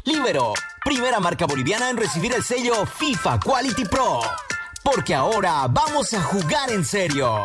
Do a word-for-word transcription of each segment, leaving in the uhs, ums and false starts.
Libero, primera marca boliviana en recibir el sello FIFA Quality Pro. Porque ahora vamos a jugar en serio.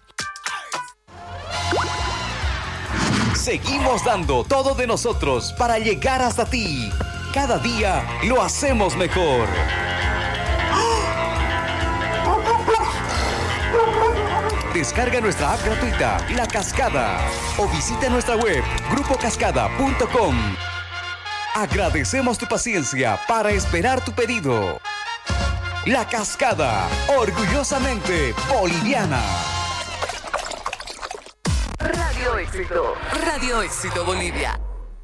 Seguimos dando todo de nosotros para llegar hasta ti. Cada día lo hacemos mejor. Descarga nuestra app gratuita, La Cascada, o visita nuestra web, grupo cascada punto com. Agradecemos tu paciencia para esperar tu pedido. La Cascada, orgullosamente boliviana. Radio Éxito, Radio Éxito Bolivia.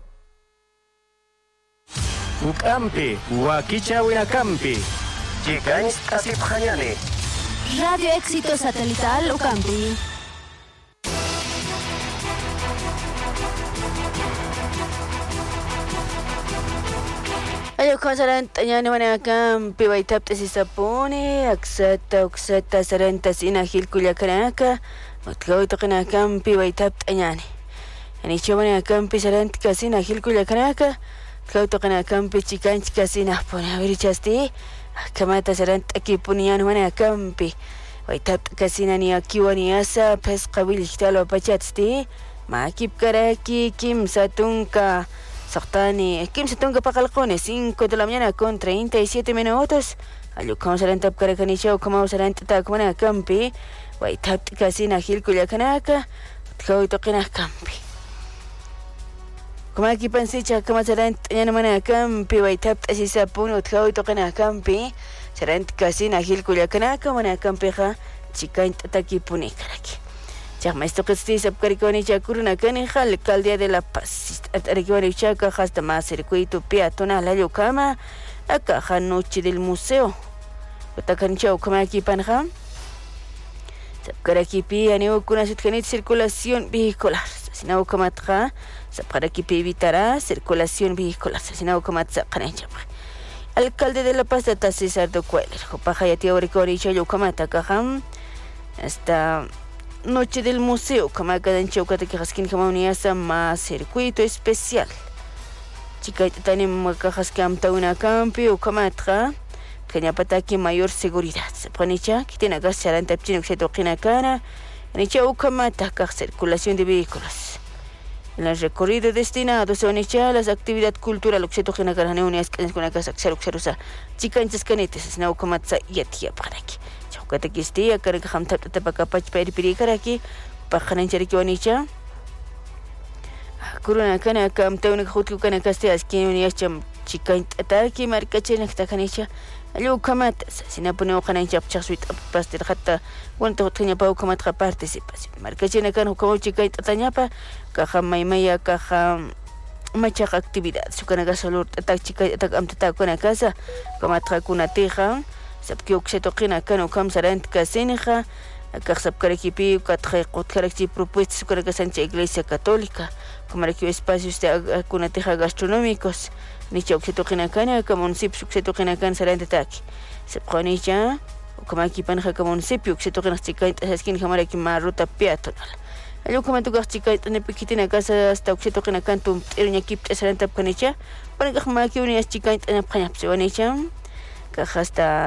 Ukampi, Huaquicha Huinacampi, Chicanis Asipjayane. Radio Éxito Satelital Ucampi. Ayo kasaran tanya mana kam piwai tap tesi sapone aksata aksata saranta sina hil kulia kanaka matkau to kana kam piwai tap tanya ni ani chomana kam pisaran kasina hil kulia kanaka kau to kana kam pichikan kasina pone averi chasti kamata saranta ki punian mana kam pi wai tap kasina ni akiwa ni asa pes qabil kitalo pachasti ma kip karaki kim satunka Sartani, Kim se tunga pakalcone, cinco de la mañana con treinta y siete minutos. Ayukam sarantap karakanicha, como sarantata kumana campi, Waitap casina Gil Culiacanaka, Tkau tokina campi. Como aquí pansicha, como sarant yanamana campi, Waitap asisa puno, Tkau tokina campi, Sarant casina Gil Culiacanaka, Mana campeja, chica intaki punikaraki. Chama esto que se subcariconi chacuruna canija, alcaldía de La Paz. Arquivani chaca hasta más circuito peatonal a Yocama, la caja noche del museo. Otacanchao como aquí panja. Subcaraquipi aneo con una circulación vehicular. Sinao comatra, subcaraquipi evitará circulación vehicular. Sinao comatra canencha. Alcalde de La Paz de César de Cueller. Jopaja y tío Arquivani Chayocama caja. Hasta Noche del museo, como cada en Chaucate que jasquín como uniasa más circuito especial. Chica tenemos cajas que amta una campi o como atra, que ya pataki mayor seguridad. Se pone ya que tiene gas charanta chino que se toquina cara, en chau como ataca circulación de vehículos. En el recorrido destinado son hechas las actividades culturales que se toquina cara neunias que es con la casa que se usa. Chica en cascanetes, no como atza y atia para aquí. Kata kisti akar kham tap tap kapach peri peri karaki pakhanan chari kiwanicha kuruna kana kam tawna khutku kana kasti aski uniacham chikan ataki markachena ktakanicha alu kamat sinapune okhanan chap chasuit pastir hatta wanta hotnya pau kamat ka participación markachena kan ko chikan tatanyapa kaha maimaya kaha macha actividad sukana gasolur atak chikan atak am tata kuna casa kamat kuna teja sabki oxetokina kanu kam sarant kasenija akak sabkarakipi katje kotkarakti propuestas con la Santa Iglesia Católica como aquí espacios de cunateja gastronómicos ni oxetokina kana como municipio oxetokina kan sarant taki sabkonija como aquí panja como municipio oxetokina chica eskin kamara ki maruta peatonal ayo como tu chica ne pikitina casa hasta oxetokina kan tu erunya kip sarant apkanicha para que ma ki unia chica ne panja psionicha ka hasta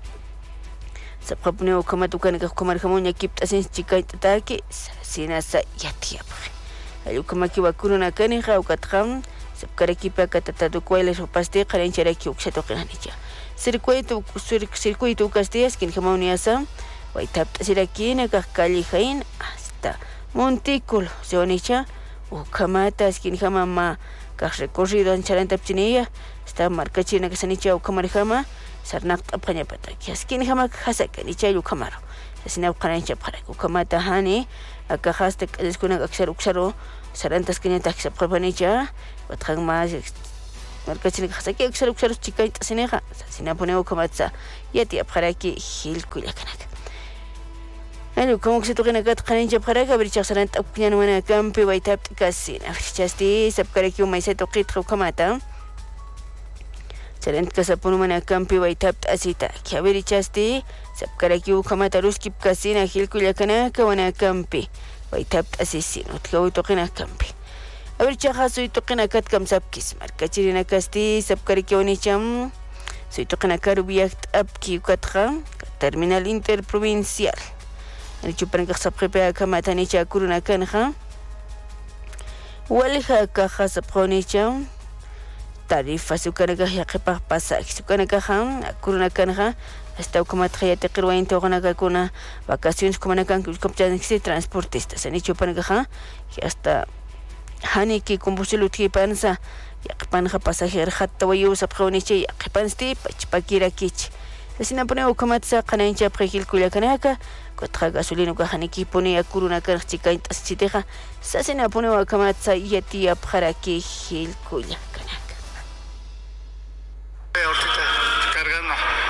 se propone como tu can que comer como una equipo así chica taki sina sa yatia ayo como que va con una canija o catram se para equipa que tata tu cueles o paste para enchera que o se toca nicha circuito circuito castillas que como una asa vai tap ser aquí en la calle Jaén hasta Montículo se onicha o kamata skin jama ma ka recorrido en charanta pchinia está marca china que se nicha o kamar jama sarnak apanya pata kiaskin hama khasaka ni chayu kamaro asina uqarancha para ukamata hani aka hastaeskuna aksar uksaro sarantas kenya taxa propanicha batang mas markachini khasaki aksar uksaro chikai tasinega asina pone ukamata yati para ki hil kulakanak ano como que se toquen acá tanincha para que abrir sarant apnya no na campi waitap kasina chasti sabkara ki umay se toqit ukamata Sarant kasapunu mana campi waitap asita que abrir chasti sabkara ki ukamata ruski kasina hil kulakana ka wana campi waitap asisino tkau toqina campi A ver, chaja, soy toquen kat kam sapkis. Marca chirina casti, sapkariki onicham. Soy toquen akaru biakt apki ukatja. Terminal interprovincial. El chupan que sapjepe akamatanicha kuruna kanja. Walja caja sapjonicham. Tarifa sukanaga yaqipa pasak sukanaga han kuruna kanja hasta como traía te quiero en toda una vacaciones como una can que transportistas han hecho panaga y hasta hani que combustible que panza yaqipanja pasajero hatta wayu sapjoniche yaqipansti pachpakira kich asina pone como tsa qanancha prejil kula kanaka contra gasolina que hani que pone a kuruna kan chica intastiteja sasina pone como tsa yati para que hil kula kanaka. Ahorita cargando.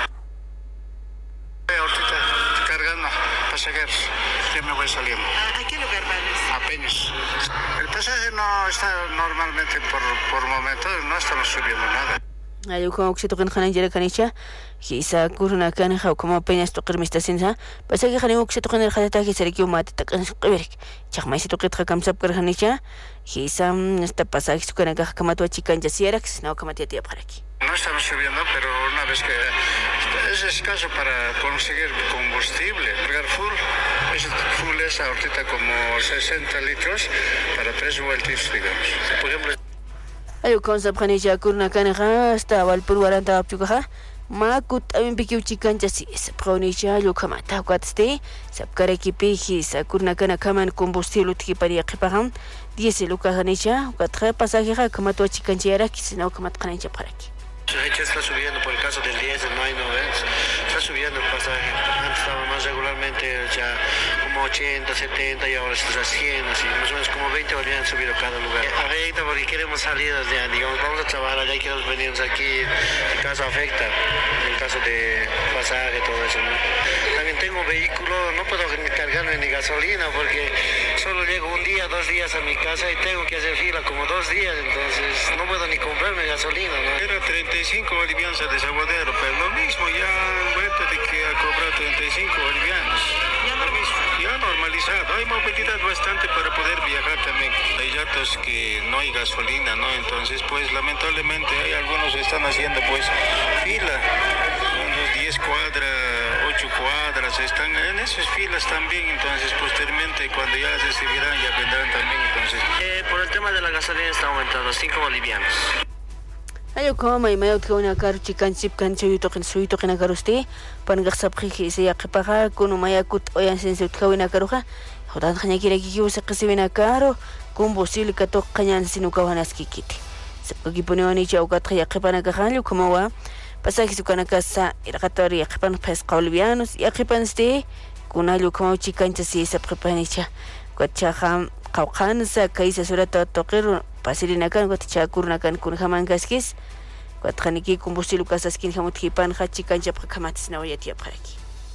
Ahorita cargando pasajeros. Ya me voy saliendo. ¿A qué lugar vas? A Peñas. El pasaje no está normalmente por, por momentos, no estamos subiendo nada. Ayo como que se toquen janan jera canicha, quizá kuruna kan jau como Peñas toquen mi estación sa, pasa que janan que se toquen el jadata que se le quiere mate takan quiberk. Chakmai se toquen jakam sap kar janicha, quizá esta pasaje su kan ka kama to chican ya sierax, no kama tia tia para aquí. No estamos subiendo, pero una vez que es escaso para conseguir combustible, cargar full, es full es ahorita como sesenta litros para tres vueltas, digamos. Por ejemplo, ayo con sabjanicha kuruna kan hasta Valpur waranta apchuka makut amin pikiu chican ya si sabjanicha yo kama ta kwatste sabkare ki piji sa kuruna kan kaman combustible tiki para qipaham diez lucas hanicha kwatra pasajera kama to chican ya ki sino kama tqanicha para aquí. Está subiendo por el caso del diésel, no hay novedades. Está subiendo el pasaje. Antes estaba más regularmente ya como ochenta, setenta y ahora está a cien, así, más o menos como veinte bolivianos han subido cada lugar. Afecta porque queremos salir, ya, digamos, vamos a trabajar allá y queremos venirnos aquí. El caso afecta, en el caso de pasaje, todo eso, ¿no? También tengo vehículo, no puedo ni cargarme ni gasolina porque solo llego un día, dos días a mi casa y tengo que hacer fila como dos días, entonces no puedo ni comprarme gasolina, ¿no? era treinta y cinco bolivianos a desaguadero, pero lo mismo ya han vuelto de que ha cobrado treinta y cinco bolivianos. Lo mismo, ya normalizado. Hay movilidad bastante para poder viajar también. Hay ratos que no hay gasolina, ¿no? Entonces, pues lamentablemente hay algunos que están haciendo pues fila, unos diez cuadras, ocho cuadras, están en esas filas también. Entonces, posteriormente cuando ya recibirán, ya vendrán también. Entonces, eh, por el tema de la gasolina está aumentando, cinco bolivianos. Ayo como mai mai utko na kar chikan chip kan chuy to kan suy to kan karuste pan gaksap khiki se yaqipaha kuno mai akut oyan sen utko na karuha hodan khanya kira ki usa qisibina karo combustible ka to qanyan sinu ka wanas kikiti sepko ki pone oni chau ka khya qipana ka khanlu como wa pasa ki sukana ka sa irqatori yaqipan pes qawlianos yaqipan ste kunalu como chikan chasi se prepanicha kwacha kham qawqan sa kaisa surata toqir pasirina kan ko ticha kurna kan kun khaman gaskis ko tkhani ki combustible kasas kin khamut ki pan khachi kan jap khamatis na wayati apraki.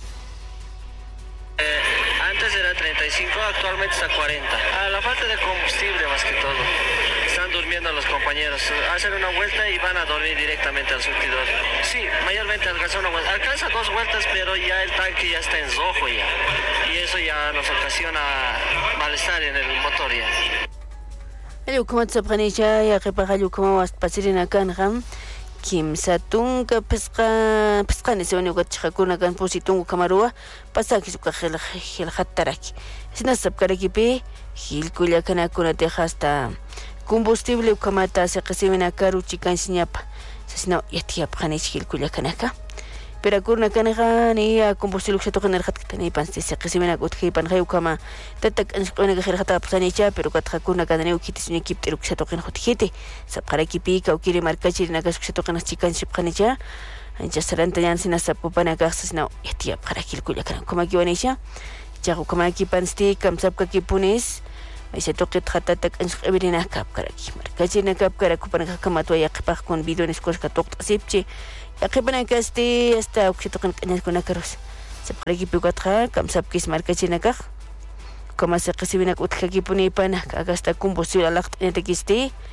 Antes era treinta y cinco, actualmente está cuarenta. A la falta de combustible más que todo. Están durmiendo los compañeros, hacen una vuelta y van a dormir directamente al surtidor. Sí, mayormente alcanza una vuelta. Alcanza dos vueltas, pero ya el tanque ya está en rojo ya. Y eso ya nos ocasiona malestar en el motor ya. Ayo como tsapanicha ya qipaqallu como was pasirina kan ham kim satunga pesqa pesqani se wani gatcha kuna kan positungu kamarua pasaki suka khel khel khattaraki sina sabkaraki pe hil kulia kana kuna te hasta combustible kamata se qisimina karu chikan sinyapa sina yatia pqani hil kulia kanaka pero kurna kanega ni combustible se toqen el khatka ni panste se qisimina gutki pan khayu kama tatak anqona ga khir khata psanicha pero kat khakuna kadane ukiti ni kip teruk se toqen khotkite sabqaraki pika ukiri markachi na gas se toqen chikan shipqanicha ancha saranta yan sina sapupana gaxsna yatia pqarakil kulia kana kuma kiwanisha chagu kuma ki panste kam sabka ki punis se toqet khata tak anqibirina kap karaki markachi na kap karaku pan kama to yaqpaq kon video ni skos ka toqt asipchi Akibana kasti hasta ukitokan kanyas kuna karus. Sapqaraki piqatqa kam sapkis markachinakaq. Kama se qisibinak utkaki puni pana kagasta combustible alaqt'inata kisti.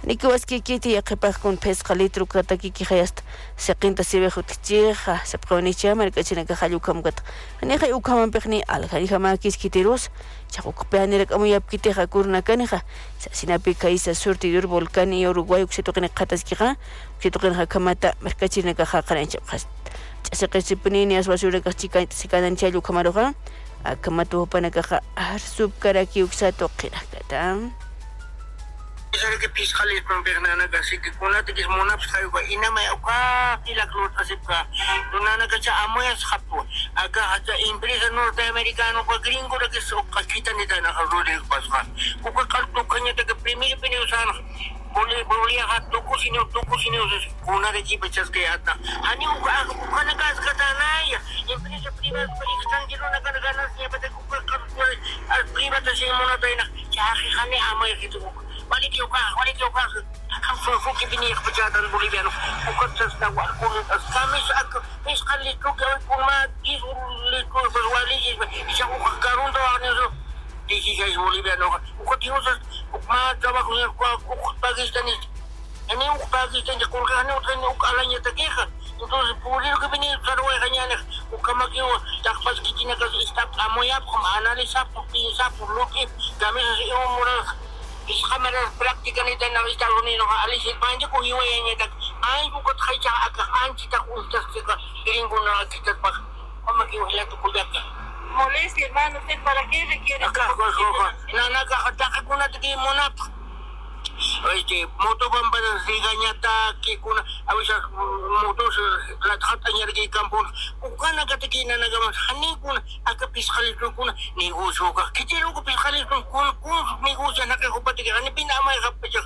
Nikuaski kiti yaqipaq kun pesqa litro kataki kihayast seqinta sibe khutchiqa sepqonicha markachina kahallu kamgat ani khay ukaman peqni algari hamakis kitiros chaqukpeani rakamu yapkitiqa kurna kaniqa sasinapi kaisa surtidur volcán y Uruguay uksitoqni qataskiqa uksitoqni kamata markachina kahaqancha qast chasiqisipnini asbasura kachika sikanan chalu kamaroqa akamatu panakaqa arsub karaki uksato qiraqata Saya ke piskali pembernana kasi ke kuna te kis monap sayo ba ina may oka ila klot asip ka tunana ka cha amoy ashapu aga haja empresa norteamericano pa gringo ra kis oka kita ni dana harode paska uka kalto kanya te primir piniusan boleh boleh hat tuku sini tuku sini kuna re ji bechas ke atna ani uka uka na gas kata na ya empresa privada pa extranjero na kana ganas ni pa te uka kalto al privada si mona taina cha khane amoy kitu balik yung ka, balik yung ka. Ang fufuki biniyak pa dyan Boliviano. Ukot sa snawal ko. Kami sa ako, miskal liko gawin kung magis, liko, berwali, isa ko kakaroon daw ako nito. Disi siya sa Boliviano. Ukot yung sa, magdawa ko niya, ukot Pakistanis. Ano yung Pakistan, kung kano, kano, ukala niya tagihan. Entonces, puliro que venir claro ay kanya o kama kyo takpas kitina ka stop amoya kung analisa po pinsa po look kami sa iyo mura is kamera praktika nito na Estados Unidos alisin pa hindi ko hiwaya niya tak ay ko kat kaya aka anti ta ustas ka iring ko na kita pa kama kyo hila to kudak moleste hermano usted para qué requiere aka ko ko na nakakataka ko na tigi mo na este moto bamba siganya ta ki kuna awisa moto la trata nyar ki kampun ukana katiki na nagama hani kuna aka piskal kuna negosyo ka kitiro ko piskal kun kun negosyo na ka kupati ka ni pinamay ka pa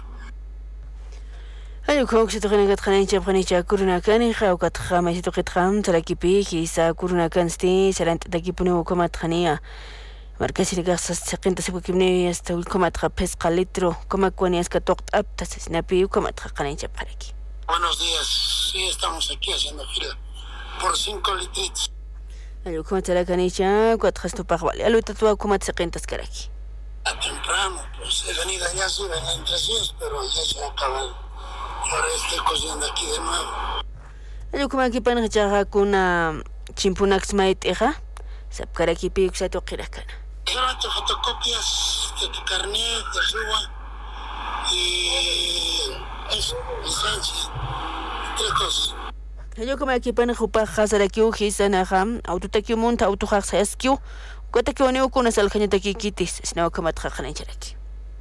Ayo kok sa tukin nagat kanin siya kanin siya kuruna kanin ka ukat kama si tukit kam talakipi kisa kuruna kan sti salant takipuni ukamat kaniya Marcasi gasas seqinta sibukimni hasta ulkomat pes litro como cuanias que toct up tasinapi ukomat qanincha paraki. Buenos días. Sí, estamos aquí haciendo fila por cinco litros. Ayo como te la canicha, cuatro gesto pagwali. Alu tatua ukomat seqintas karaki. A temprano, pues he venido allá sí, en tres días, pero ya se acaba. Ahora estoy cociendo aquí de nuevo. Ayo como aquí pan hachaga kuna chimpunax mait eja. Sab karaki pi uksato qirakana. Durante fotocopias de tu carnet de suba y eso, licencia, tres cosas. Yo como aquí pan jupa khazara kiu hisana ham autotaki monta auto khas kiu kota kiu ne ukuna sal khanya taki kitis sina kamat khakhanan charaki.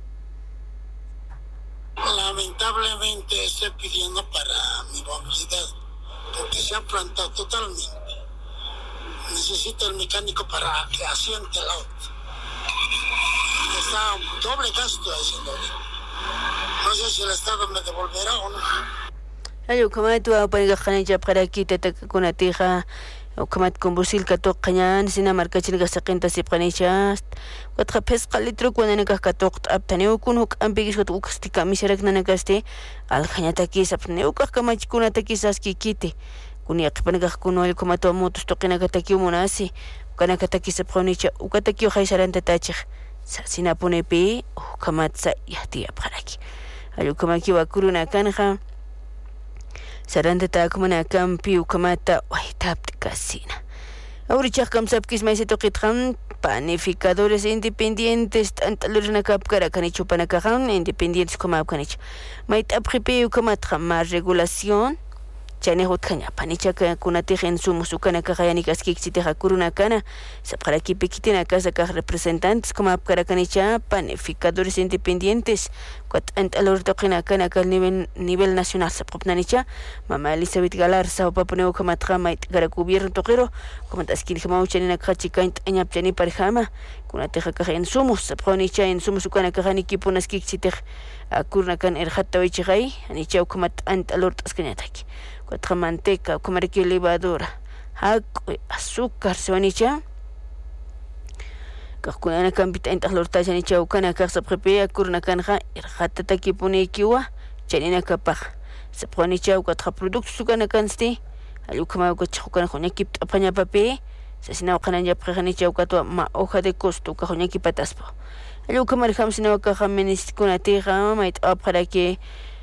Lamentablemente estoy pidiendo para mi movilidad porque se ha plantado totalmente. Necesito el mecánico para que asiente el auto. Está doble gasto haciendo. No sé si el Estado me devolverá o no. Ayo, como tú vas a poner ya para aquí te te con la tija o como combustible que tú cañan sin marcar chile gas quinta si panichas. Cuatro pesca litro cuando ne gas cato abtaneo con hook ambigis que tú castica miserak na gaste al cañata aquí se apneo que como chicuna te quizás que quite. Kunia kipanaga kuno el como todo motos toquen a cataki monasi. Kana kataki se ponicha u kataki o haisaranta tachig. Sina pone pe o kamatsa yahtia paraki. Ayo kama kiwa kuruna kanja. Saranta ta como na campi u kamata waitap kasina. Ahorita kamsap kis mai se toqitran panificadores independientes tantalurna kapkara kanichu panakahan independientes como kanich. Maitap ripe u kamatra más regulación. Chane hot kanya panicha ka kuna tejen sumu sukana ka kayani kaski xite hakuruna kana se para ki pikitina casa ka representantes como apkara kanicha panificadores independientes cuat ant alor tokina kana ka nivel nivel nacional se propnanicha mama Elizabeth Galar sa papuneo kama trama gara gobierno tokero como taskin kama uchanina ka chika anya pchani parjama kuna teja ka en sumu se pronicha en sumu sukana ka hani kipunas ki xite akurna kan er hatta wichigai anicha kuma ant alor taskanyataki cuatro manteca, comer que levadura, azúcar, se van a echar. Kakuna campita en talorta se han echado cana casa prepea curna canja, el jata taki pone kiwa, chanina capaj. Se pone echado cuatro productos su cana canste, alucama cochajo cana joña kip apaña papé, se sina cana ya prejane echado cato ma hoja de costo, cajoña kipataspo. Alucama el ham sina caja menis con la tierra, mait para que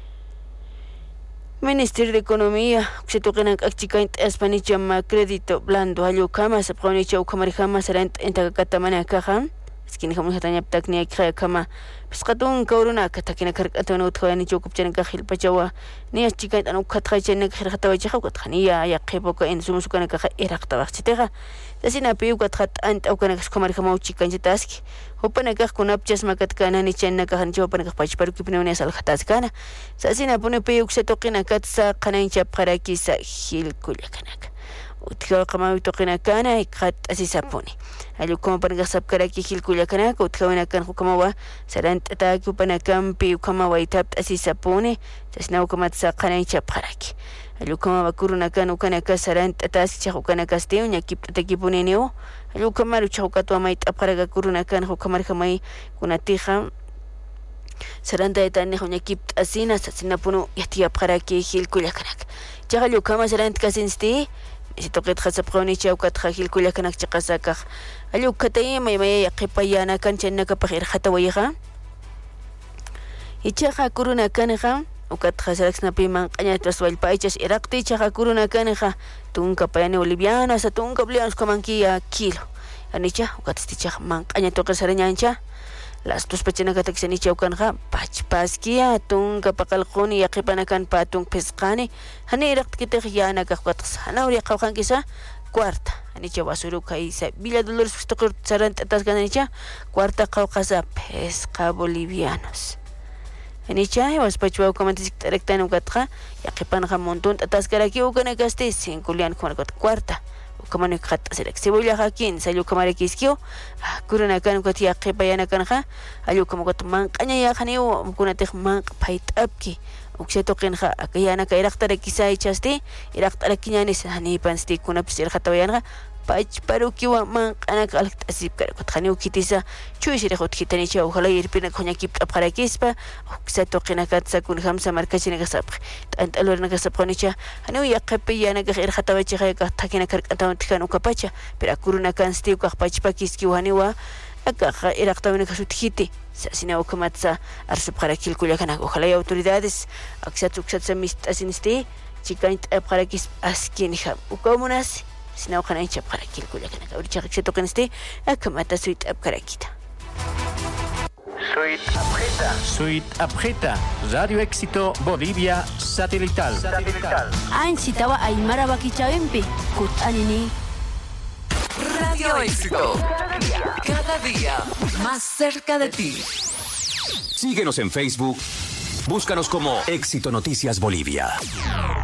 Ministerio de Economía, se toquen a chica Espanicha crédito blando, ayo cama, se pone chau camaricama, será en Takatamana caja. Es que ni jamás tanya ptakni ay kama. Pescatun kauruna katakina karkatun utkhani chokup chen kahil pachawa. Ni chica anu katha chen khir khatawa chakha kathania ya khebo ka en sumusukana ka erakta waqtiteha. Tasina piu kathat ant au kana kamar kama chica jitaski. Hopana ka kunap chasma katkana ni chen ka han chopana ka pachparu kipne ne sal khatas kana. Sasina pune piu se tokina katsa kana chap kharaki sa hil kulakanak. Utkaw kama utokina kana ikat asisapuni. Ayo como para gasap karaki hilkuya kana ko utkawana kan hukama wa sarant ataki upana kampi ukama wa itap asisapuni tasna ukama tsa kana chap karaki. Ayo como bakuruna kan ukana ka sarant atas cha ukana kasteu nya kip takipuni neo. Ayo como lu chauka to mai tap karaga kuruna kan hukama kamai kuna tija saranta etane nya kip asina sasina puno yatiap karaki hilkuya kanak. Chaga kama sarant kasinsti si toqet khasapqoni chawkat khil kulakanak chiqasakaq alu katay may may qipayana kan chenaka pakhir khatawayha ichaqa kuruna kanqa ukat khasalaksna piman qañat taswal paichas iraqti chaqa kuruna kanqa tunka payani boliviana sa tunka bolivianos kamankia kilo anicha ukat sticha man qañat toqasarañancha las tus pachana kataksani chawkanqa pachpaskia tunka paqalquni yaqipanakan patung pesqani hani iraqtkita yana kaqwatqsa hanawri qawqankisa cuarta anicha basuru kaisa Villa Dolores pustoqur sarant ataskananicha cuarta qawqasa pesqa bolivianos anicha waspachwa komantis direktan ukatqa yaqipanqa montón ataskaraki ukana gaste cinculian kumarqat cuarta como no khat selek cebolla hakin sayo kamare kiskio kuruna kan ko tia qipayana kanha ayo como ko man qaña ya khaniu kuna te man pait apki ukseto qinha akayana ka iraqtara kisai chaste iraqtara kinyani sani pansti kuna psir khatawayana pach parukiwa man qana qalq asib kar ko khaniu kitisa chuishire khot kitani cha ojalá irpina khonya kip apara kispa ukseto qina katsa kun khamsa markachina gasap ant alorna gasap khonicha hanu yaqapiyana ga khir khatawachi khayka takina kar ataw tikan ukapacha pero kuruna kan stiu ka pachpa kiski waniwa aka iraqtawina kasutkhiti sasina ukamatsa arsub kharakil kulakana ojalá autoridades aksat uksat samist asinste chikant apara kis askinha ukamunas sina ukana incha para kilkula kana ka uricha xeto kanste akamata suit apkarakita Suite Apreta Suite Apreta Radio Éxito Bolivia Satelital Satelital Ansitawa aymara bakichawimpi kutanini Radio Éxito cada día más cerca de ti. Síguenos en Facebook, búscanos como Éxito Noticias Bolivia.